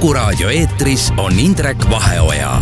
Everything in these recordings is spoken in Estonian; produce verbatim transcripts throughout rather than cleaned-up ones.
Kuku raadio eetris on Indrek Vaheoja.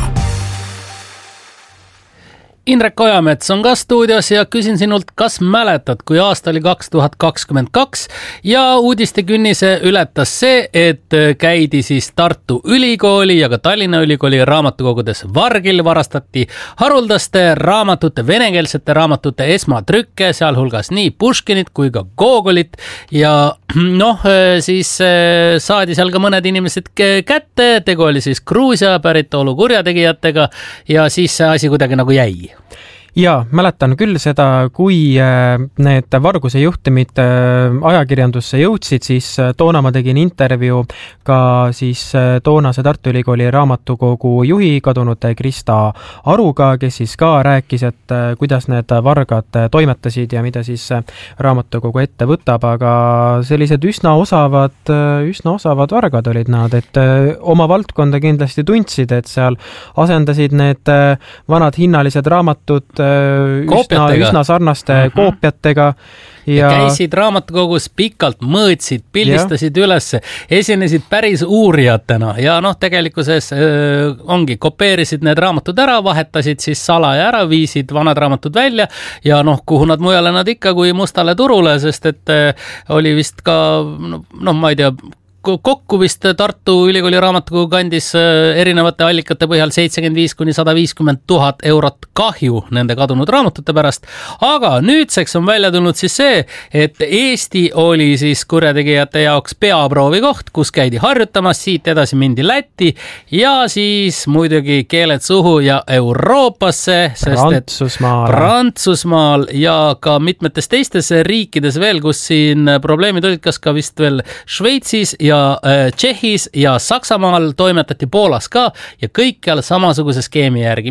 Indrek Ojamets on ka stuudios ja küsin sinult, kas mäletad, kui aasta oli kaks tuhat kakskümmend kaks ja uudistekünnise ületas see, et käidi siis Tartu Ülikooli ja ka Tallinna Ülikooli raamatukogudes vargil, varastati haruldaste raamatute, venekeelsete raamatute esmatrükke, sealhulgas nii Puškinit kui ka Gogolit ja noh, siis saadi seal ka mõned inimesed kätte, tegu oli siis Gruusia päritolu kurjategijatega ja siis see asi kuidagi nagu jäi. Jaa, mäletan küll seda, kui need varguse juhtumid ajakirjandusse jõudsid, siis toona ma tegin intervjuu ka siis toonase Tartu Ülikooli raamatukogu juhi kadunud Krista Aruga, kes siis ka rääkis, et kuidas need vargad toimetasid ja mida siis raamatukogu ette võtab, aga sellised üsna osavad, üsna osavad vargad olid nad, et oma valdkonda kindlasti tundsid, et seal asendasid need vanad hinnalised raamatud üsna, üsna sarnaste uh-huh. koopiatega. Ja... ja käisid raamatukogus pikalt, mõõtsid, pildistasid ja. Üles, esinesid päris uurijatena ja noh, tegelikkuses öö, ongi, kopeerisid need raamatud ära, vahetasid siis salaja ära, viisid vanad raamatud välja ja noh, kuhu nad mujale nad ikka kui mustale turule, sest et öö, oli vist ka, noh, no, ma ei tea, kokku vist Tartu Ülikooli raamatukogu kandis erinevate allikate põhjal seitsekümmend viis kuni sada viiskümmend tuhat eurot kahju nende kadunud raamatute pärast. Aga nüüdseks on välja tulnud siis see, et Eesti oli siis kurjategijate jaoks peaproovi koht, kus käidi harjutamas, siit edasi mindi Lätti ja siis muidugi keeled suhu ja Euroopasse, sest Prantsusmaal. et Prantsusmaal ja ka mitmetes teistes riikides veel, kus siin probleemid olid, kas ka vist veel Šveitsis ja Tšehhis ja Saksamaal toimetati Poolas ka ja kõikjal samasuguse skeemi järgi.